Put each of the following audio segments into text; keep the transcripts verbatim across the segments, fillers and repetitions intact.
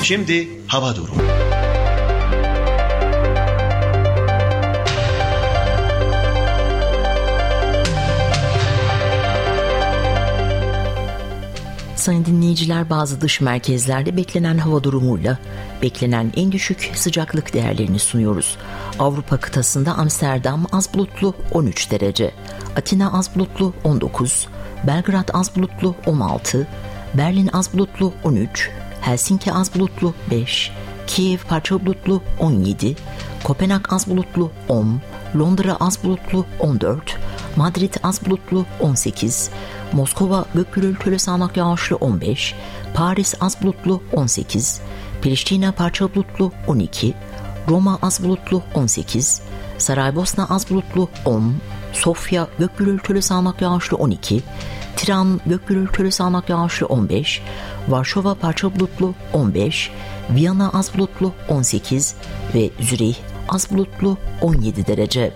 Şimdi hava durumu. Sayın dinleyiciler, bazı dış merkezlerde beklenen hava durumuyla beklenen en düşük sıcaklık değerlerini sunuyoruz. Avrupa kıtasında Amsterdam az bulutlu on üç derece, Atina az bulutlu on dokuz, Belgrad az bulutlu on altı, Berlin az bulutlu on üç, Helsinki az bulutlu beş, Kiev parça bulutlu on yedi, Kopenhag az bulutlu on, Londra az bulutlu on dört, Madrid az bulutlu on sekiz, Moskova gök gürültülü sağanak yağışlı on beş, Paris az bulutlu on sekiz, Priştine parça bulutlu on iki, Roma az bulutlu on sekiz, Saraybosna az bulutlu on, Sofya gök gürültülü sağanak yağışlı on iki, Tiran gök gürültülü sağanak yağışlı on beş, Varşova parça bulutlu on beş, Viyana az bulutlu on sekiz ve Zürih az bulutlu on yedi derece.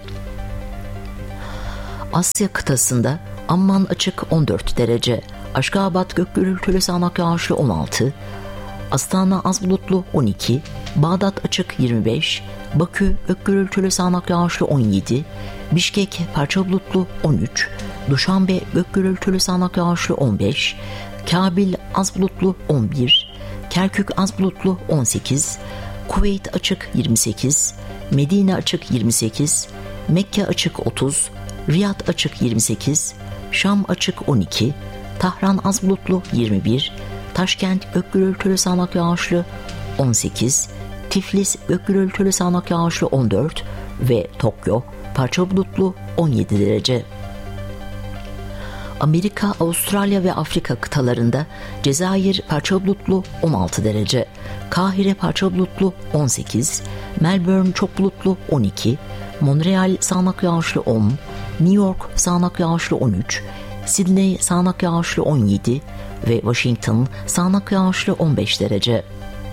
Asya kıtasında Amman açık on dört derece, Aşgabat gök gürültülü sağanak yağışlı on altı, Astana az bulutlu on iki, Bağdat açık yirmi beş, Bakü gök gürültülü sağanak yağışlı on yedi, Bişkek parça bulutlu on üç, Duşanbe gök gürültülü sağanak yağışlı on beş, Kabil az bulutlu on bir, Kerkük az bulutlu on sekiz, Kuveyt açık yirmi sekiz, Medine açık yirmi sekiz, Mekke açık otuz, Riyad açık yirmi sekiz, Şam açık on iki, Tahran az bulutlu yirmi bir, Taşkent gök gürültülü sağanak yağışlı on sekiz, Tiflis gök gürültülü sağanak yağışlı on dört ve Tokyo parça bulutlu on yedi derece. Amerika, Avustralya ve Afrika kıtalarında Cezayir parça bulutlu on altı derece, Kahire parça bulutlu on sekiz, Melbourne çok bulutlu on iki, Montreal sağanak yağışlı on, New York sağanak yağışlı on üç, Sydney sağanak yağışlı on yedi ve Washington sağanak yağışlı on beş derece.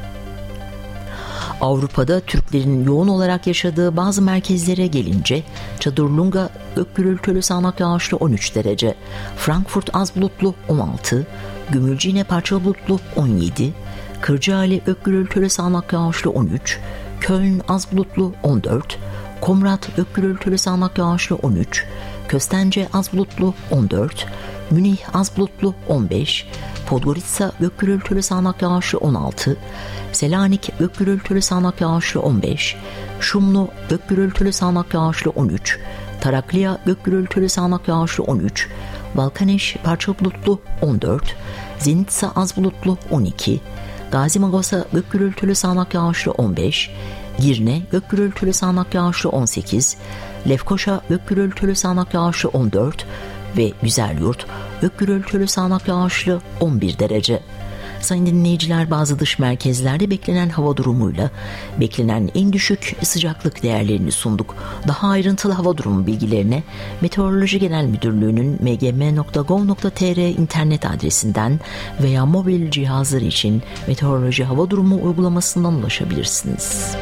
Avrupa'da Türklerin yoğun olarak yaşadığı bazı merkezlere gelince Çadırlunga gök gürültülü sağanak yağışlı on üç derece, Frankfurt az bulutlu on altı, Gümülcine parça bulutlu on yedi, Kırcaali gök gürültülü sağanak yağışlı on üç, Köln az bulutlu on dört, Komrat gök gürültülü sağanak yağışlı on üç, Köstence az bulutlu on dört, Münih az bulutlu on beş, Podgorica gök gürültülü sağanak yağışlı on altı, Selanik gök gürültülü sağanak yağışlı on beş, Şumlu gök gürültülü sağanak yağışlı on üç, Tarakliya gök gürültülü sağanak yağışlı on üç, Balkaneş parça bulutlu on dört, Zenitsa az bulutlu on iki, Gazi Magosa gök gürültülü sağanak yağışlı on beş, Girne gök gürültülü sağanak yağışlı on sekiz, Lefkoşa gök gürültülü sağanak yağışlı on dört ve Güzelyurt gök gürültülü sağanak yağışlı on bir derece. Sayın dinleyiciler, bazı dış merkezlerde beklenen hava durumuyla beklenen en düşük sıcaklık değerlerini sunduk. Daha ayrıntılı hava durumu bilgilerine Meteoroloji Genel Müdürlüğü'nün m g m nokta gov nokta t r internet adresinden veya mobil cihazlar için Meteoroloji Hava Durumu uygulamasından ulaşabilirsiniz.